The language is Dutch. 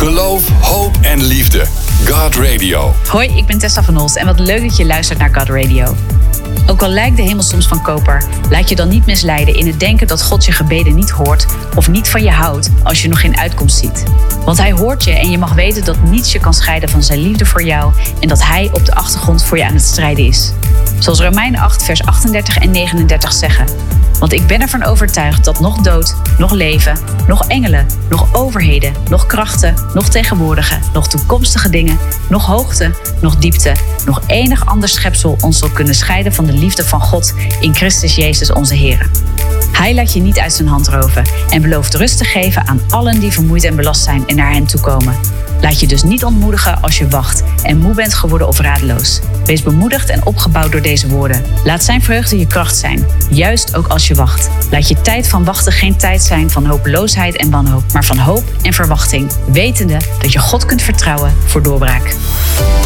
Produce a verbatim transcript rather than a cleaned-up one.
Geloof, hoop en liefde. God Radio. Hoi, ik ben Tessa van Ols en wat leuk dat je luistert naar God Radio. Ook al lijkt de hemel soms van koper, laat je dan niet misleiden in het denken dat God je gebeden niet hoort of niet van je houdt als je nog geen uitkomst ziet. Want hij hoort je en je mag weten dat niets je kan scheiden van zijn liefde voor jou en dat hij op de achtergrond voor je aan het strijden is. Zoals Romeinen acht vers achtendertig en negenendertig zeggen. Want ik ben ervan overtuigd dat nog dood, nog leven, nog engelen, nog overheden, nog krachten, nog tegenwoordige, nog toekomstige dingen, nog hoogte, nog diepte, nog enig ander schepsel ons zal kunnen scheiden van de liefde van God in Christus Jezus onze Heer. Hij laat je niet uit zijn hand roven en belooft rust te geven aan allen die vermoeid en belast zijn en naar hem toe komen. Laat je dus niet ontmoedigen als je wacht en moe bent geworden of radeloos. Wees bemoedigd en opgebouwd door deze woorden. Laat zijn vreugde je kracht zijn, juist ook als je wacht. Laat je tijd van wachten geen tijd zijn van hopeloosheid en wanhoop, maar van hoop en verwachting, wetende dat je God kunt vertrouwen voor doorbraak.